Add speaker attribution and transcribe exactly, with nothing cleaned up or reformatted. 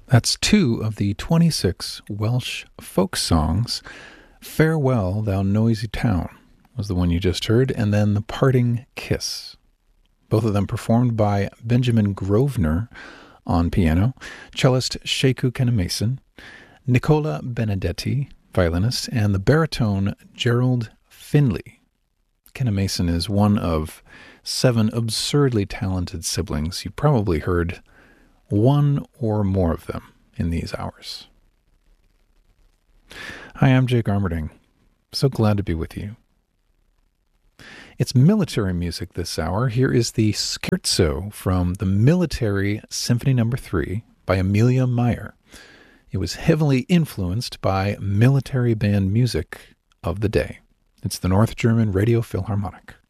Speaker 1: That's two of the twenty-six Welsh folk songs. Farewell, Thou Noisy Town was the one you just heard, and then The Parting Kiss. Both of them performed by Benjamin Grosvenor on piano, cellist Sheku Kenemason, Nicola Benedetti, violinist, and the baritone Gerald Finley. Kenemason is one of seven absurdly talented siblings. You probably heard one or more of them in these hours. Hi, I'm Jake Armerding. So glad to be with you. It's military music this hour. Here is the Scherzo from the Military Symphony Number three by Amelia Meyer. It was heavily influenced by military band music of the day. It's the North German Radio Philharmonic.